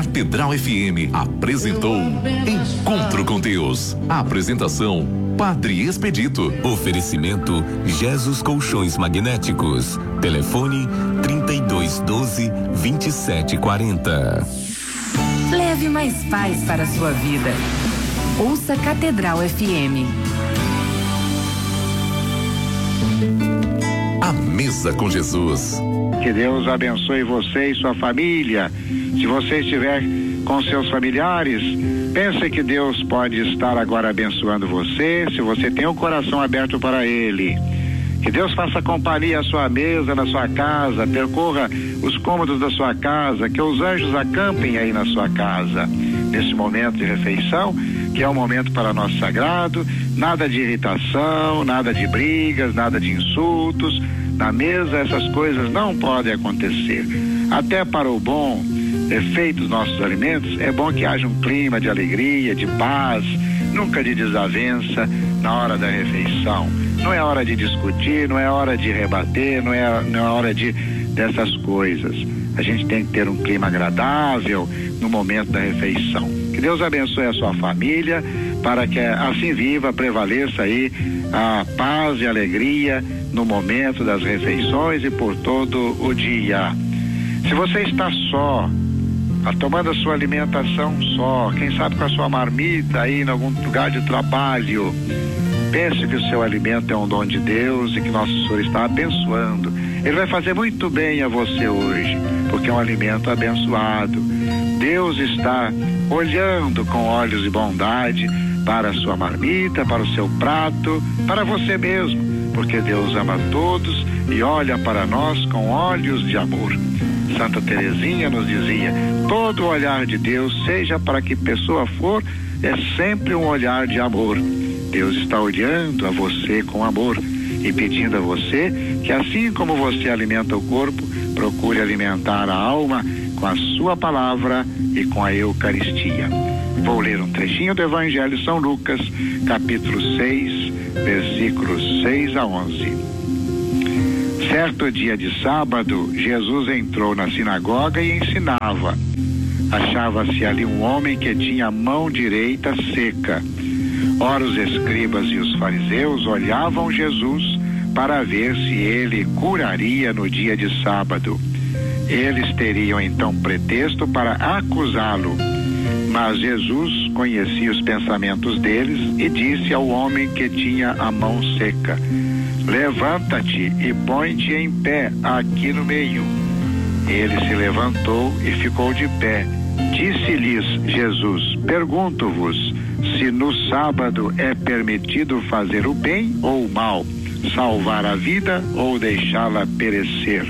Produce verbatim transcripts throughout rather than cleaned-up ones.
Catedral F M apresentou Encontro com Deus. A apresentação: Padre Expedito. Oferecimento: Jesus Colchões Magnéticos. Telefone: trinta e dois doze, vinte e sete quarenta. Leve mais paz para a sua vida. Ouça Catedral F M. A Mesa com Jesus. Que Deus abençoe você e sua família. Se você estiver com seus familiares, pense que Deus pode estar agora abençoando você, se você tem o coração aberto para Ele. Que Deus faça companhia à sua mesa, na sua casa, percorra os cômodos da sua casa, que os anjos acampem aí na sua casa. Nesse momento de refeição, que é um momento para nós sagrado, nada de irritação, nada de brigas, nada de insultos. Na mesa essas coisas não podem acontecer. Até para o bom efeito dos nossos alimentos, é bom que haja um clima de alegria, de paz, nunca de desavença na hora da refeição. Não é hora de discutir, não é hora de rebater, não é, não é hora de dessas coisas. A gente tem que ter um clima agradável no momento da refeição. Que Deus abençoe a sua família, para que assim viva, prevaleça aí a paz e a alegria no momento das refeições e por todo o dia. Se você está só, tomando a sua alimentação só, quem sabe com a sua marmita aí em algum lugar de trabalho, pense que o seu alimento é um dom de Deus e que nosso Senhor está abençoando. Ele vai fazer muito bem a você hoje, porque é um alimento abençoado. Deus está olhando com olhos de bondade para a sua marmita, para o seu prato, para você mesmo, porque Deus ama todos e olha para nós com olhos de amor. Santa Teresinha nos dizia: todo olhar de Deus, seja para que pessoa for, é sempre um olhar de amor. Deus está olhando a você com amor e pedindo a você que, assim como você alimenta o corpo, procure alimentar a alma com a sua palavra e com a Eucaristia. Vou ler um trechinho do Evangelho de São Lucas, capítulo seis, versículos seis a onze. Certo dia de sábado, Jesus entrou na sinagoga e ensinava. Achava-se ali um homem que tinha a mão direita seca. Ora, os escribas e os fariseus olhavam Jesus para ver se ele curaria no dia de sábado. Eles teriam então pretexto para acusá-lo. Mas Jesus conhecia os pensamentos deles e disse ao homem que tinha a mão seca: levanta-te e põe-te em pé aqui no meio. Ele se levantou e ficou de pé. Disse-lhes Jesus: pergunto-vos, se no sábado é permitido fazer o bem ou o mal, salvar a vida ou deixá-la perecer?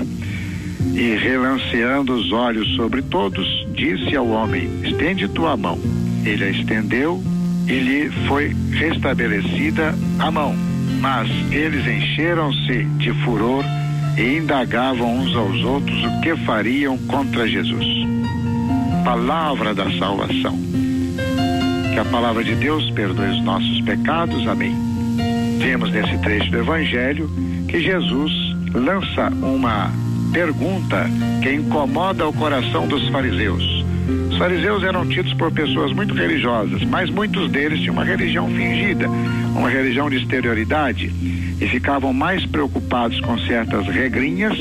E relanceando os olhos sobre todos, disse ao homem: estende tua mão. Ele a estendeu e lhe foi restabelecida a mão. Mas eles encheram-se de furor e indagavam uns aos outros o que fariam contra Jesus. Palavra da salvação. Que a palavra de Deus perdoe os nossos pecados. Amém. Vemos nesse trecho do Evangelho que Jesus lança uma pergunta que incomoda o coração dos fariseus. Os fariseus eram tidos por pessoas muito religiosas, mas muitos deles tinham uma religião fingida, uma religião de exterioridade, e ficavam mais preocupados com certas regrinhas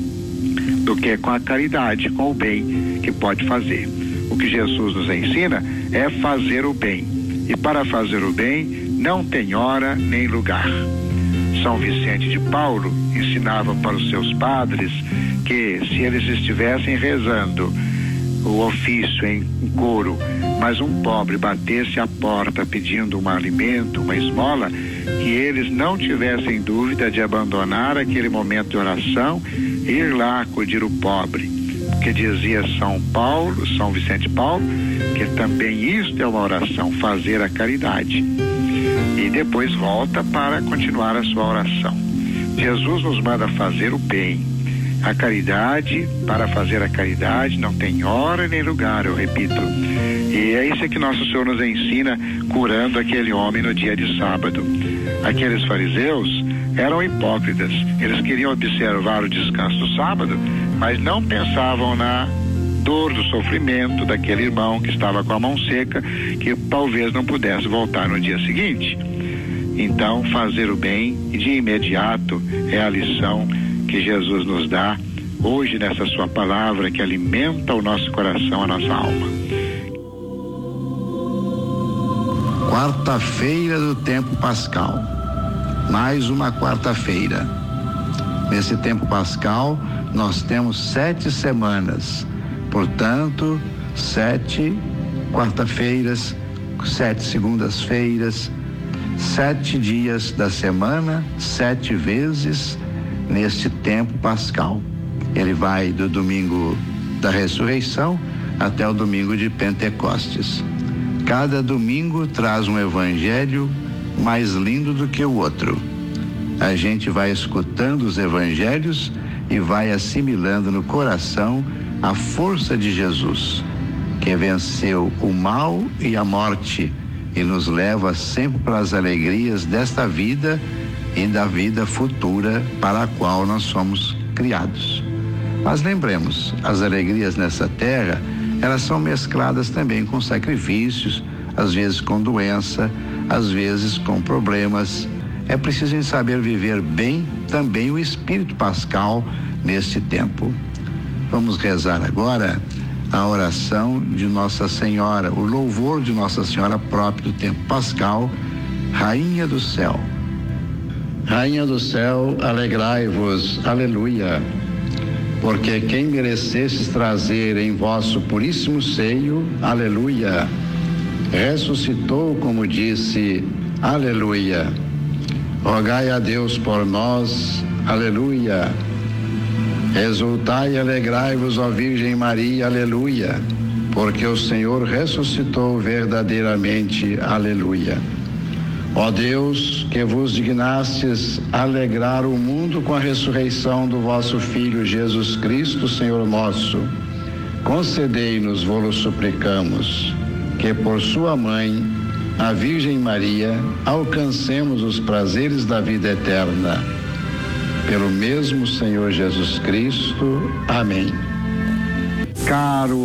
do que com a caridade, com o bem que pode fazer. O que Jesus nos ensina é fazer o bem, e para fazer o bem não tem hora nem lugar. São Vicente de Paulo ensinava para os seus padres que, se eles estivessem rezando o ofício em coro, mas um pobre batesse à porta pedindo um alimento, uma esmola, que eles não tivessem dúvida de abandonar aquele momento de oração e ir lá acudir o pobre. Que dizia São Paulo, São Vicente Paulo, que também isto é uma oração, fazer a caridade. E depois volta para continuar a sua oração. Jesus nos manda fazer o bem. A caridade, para fazer a caridade, não tem hora nem lugar, eu repito. E é isso que nosso Senhor nos ensina, curando aquele homem no dia de sábado. Aqueles fariseus eram hipócritas. Eles queriam observar o descanso do sábado, mas não pensavam na dor, do sofrimento daquele irmão que estava com a mão seca, que talvez não pudesse voltar no dia seguinte. Então, fazer o bem de imediato é a lição que Jesus nos dá hoje nessa sua palavra que alimenta o nosso coração, a nossa alma. Quarta-feira do tempo pascal. Mais uma quarta-feira. Nesse tempo pascal, nós temos sete semanas. Portanto, sete quarta-feiras, sete segundas-feiras, sete dias da semana, sete vezes neste tempo pascal. Ele vai do domingo da ressurreição até o domingo de Pentecostes. Cada domingo traz um evangelho mais lindo do que o outro. A gente vai escutando os evangelhos e vai assimilando no coração a força de Jesus, que venceu o mal e a morte e nos leva sempre para as alegrias desta vida e da vida futura para a qual nós somos criados. Mas lembremos, as alegrias nessa terra, elas são mescladas também com sacrifícios, às vezes com doença, às vezes com problemas. É preciso saber viver bem também o espírito pascal neste tempo. Vamos rezar agora a oração de Nossa Senhora, o louvor de Nossa Senhora próprio do tempo pascal, Rainha do Céu. Rainha do Céu, alegrai-vos, aleluia, porque quem merecestes trazer em vosso puríssimo seio, aleluia, ressuscitou como disse, aleluia. Rogai a Deus por nós, aleluia. Exultai e alegrai-vos, ó Virgem Maria, aleluia, porque o Senhor ressuscitou verdadeiramente, aleluia. Ó Deus, que vos dignastes alegrar o mundo com a ressurreição do vosso Filho Jesus Cristo, Senhor nosso, concedei-nos, vô-lo suplicamos, que por sua mãe, a Virgem Maria, alcancemos os prazeres da vida eterna. Pelo mesmo Senhor Jesus Cristo. Amém. Caro